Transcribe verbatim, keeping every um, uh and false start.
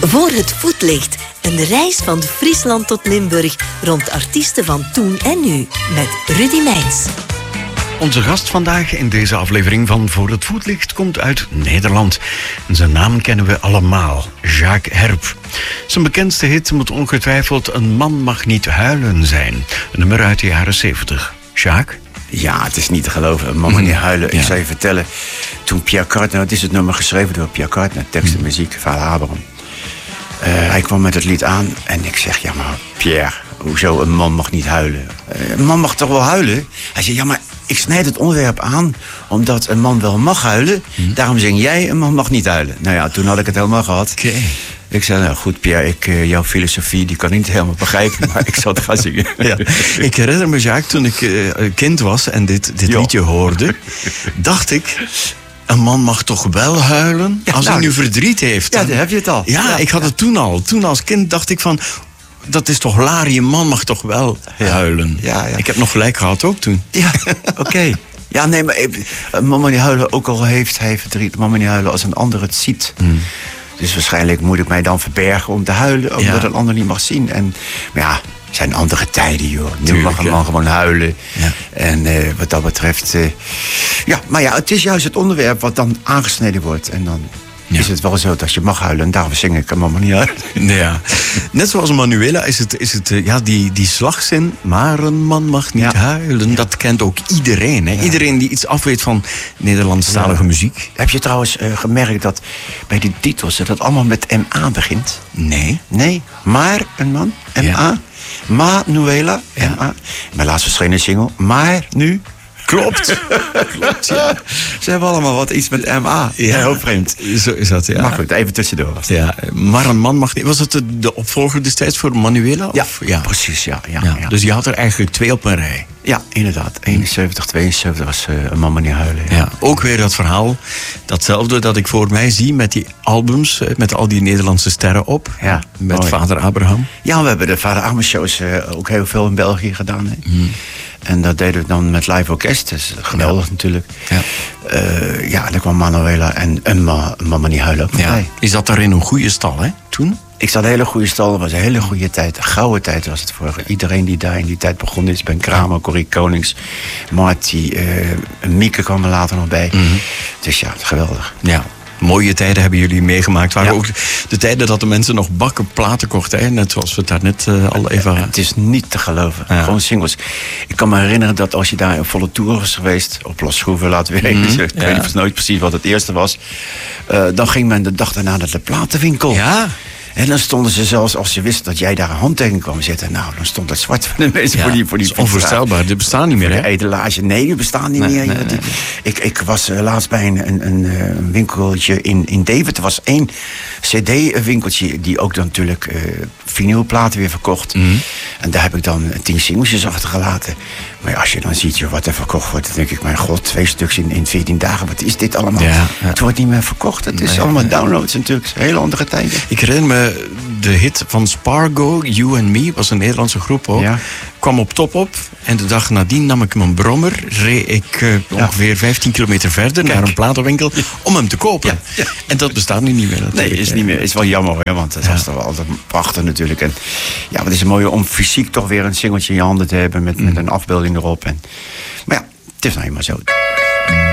Voor het voetlicht. Een reis van Friesland tot Limburg rond artiesten van toen en nu. Met Rudy Meijns. Onze gast vandaag in deze aflevering van Voor het Voetlicht komt uit Nederland. En zijn naam kennen we allemaal, Jacques Herp. Zijn bekendste hit moet ongetwijfeld Een man mag niet huilen zijn. Een nummer uit de jaren zeventig. Jacques? Ja, het is niet te geloven. Een man mag niet huilen. Ik Ja. zou je vertellen, toen Pierre Cardin, het is het nummer geschreven door Pierre Cardin, tekst en muziek, Vaal Abraham. Uh, hij kwam met het lied aan en ik zeg, ja maar Pierre, hoezo een man mag niet huilen? Uh, een man mag toch wel huilen? Hij zei, ja maar ik snijd het onderwerp aan omdat een man wel mag huilen. Hmm. Daarom zing jij, een man mag niet huilen. Nou ja, toen had ik het helemaal gehad. Okay. Ik zei, nou goed Pierre, ik, uh, jouw filosofie die kan ik niet helemaal begrijpen, maar ik zal het gaan zingen. Ja. Ik herinner me, Jacques, toen ik uh, kind was en dit, dit liedje hoorde, dacht ik, een man mag toch wel huilen ja, als nou, hij nu verdriet heeft. Ja, dan heb je het al. Ja, ja ik had ja. het toen al. Toen als kind dacht ik van, dat is toch larie, een man mag toch wel ja. huilen. Ja, ja. Ik heb nog gelijk gehad ook toen. Ja, oké. Okay. Ja, nee, maar een man mag niet huilen, ook al heeft hij verdriet. Een man mag niet huilen als een ander het ziet. Hmm. Dus waarschijnlijk moet ik mij dan verbergen om te huilen, omdat ja. een ander niet mag zien. En, maar ja, het zijn andere tijden, joh. Nu Tuurlijk, mag een man ja. gewoon huilen. Ja. En uh, wat dat betreft, uh, ja, maar ja, het is juist het onderwerp wat dan aangesneden wordt. En dan ja. is het wel zo dat als je mag huilen, en daarom zing ik een man mag niet huilen. Ja. Net zoals Manuela is het, is het uh, ja, die, die slagzin, maar een man mag niet ja. huilen. Ja. Dat kent ook iedereen. Hè? Ja. Iedereen die iets afweet van Nederlandstalige ja. muziek. Heb je trouwens uh, gemerkt dat bij die titels dat het allemaal met M A begint? Nee. Nee, maar een man, M A. Ja. Manuela, ja. M A. Mijn laatst verschenen single, maar nu... Klopt. Klopt, ja. Ze hebben allemaal wat iets met M A. Ja, heel vreemd. Zo is dat, ja. Maar goed, even tussendoor. Ja, maar een man mag niet... Was het de, de opvolger destijds voor Manuela? Ja, of? Ja, precies, ja, ja, ja. ja. Dus je had er eigenlijk twee op een rij. Ja, inderdaad. eenenzeventig, tweeënzeventig was uh, een man mag niet huilen. Ja. Ja, ook weer dat verhaal, datzelfde dat ik voor mij zie met die albums, met al die Nederlandse sterren op. Ja, met mooi. Vader Abraham. Ja, we hebben de Vader Abraham shows uh, ook heel veel in België gedaan. Hè. Mm. En dat deden we dan met live orkest. Dat is geweldig ja. natuurlijk. Ja. Uh, ja, dan kwam Manuela en een man mag niet huilen ook ja. Je zat daar in een goede stal, hè, toen? Ik zat een hele goede stal. Het was een hele goede tijd. Een gouden tijd was het voor iedereen die daar in die tijd begonnen is. Ben Kramer, Corrie Konings, Marty, uh, Mieke kwam er later nog bij. Mm-hmm. Dus ja, geweldig. Ja. Mooie tijden hebben jullie meegemaakt. Waren ja. ook de tijden dat de mensen nog bakken platen kochten. Hè? Net zoals we het daar net uh, al even... Ja, het is niet te geloven. Ja. Gewoon singles. Ik kan me herinneren dat als je daar een volle tour was geweest... op Los Schroeven, laten we weten. Mm-hmm. Ik ja. weet niet nooit precies wat het eerste was. Uh, dan ging men de dag daarna naar de platenwinkel. Ja. En dan stonden ze zelfs, als ze wisten dat jij daar een handtekening kwam zetten... nou, dan stond het zwart van de mensen ja, voor die voor die dat is onvoorstelbaar, dit bestaat niet meer, hè? De etalage, nee, die bestaan niet nee, meer. Nee, nee. Ik, ik was uh, laatst bij een, een, een, een winkeltje in, in Deventer. Er was één cd-winkeltje die ook dan natuurlijk uh, vinylplaten weer verkocht. Mm-hmm. En daar heb ik dan tien singeltjes achtergelaten. Maar als je dan ziet joh, wat er verkocht wordt... dan denk ik, mijn god, twee stuks in, in veertien dagen. Wat is dit allemaal? Ja, ja. Het wordt niet meer verkocht. Het is nee, allemaal nee. downloads natuurlijk. Het is een hele andere tijden. Ik herinner me de hit van Spargo, You and Me... was een Nederlandse groep ook. Ja. Kwam op top op. En de dag nadien nam ik mijn brommer. Reed ik uh, ja. ongeveer vijftien kilometer verder... Kijk. naar een platenwinkel ja. om hem te kopen. Ja. Ja. En dat bestaat nu niet meer. Nee, is niet meer. Is wel jammer, hè, want het ja. was toch wel altijd prachtig natuurlijk. En ja, het is mooi om fysiek toch weer een singeltje in je handen te hebben... met, mm. met een afbeelding erop. En, maar ja, het is nou eenmaal zo.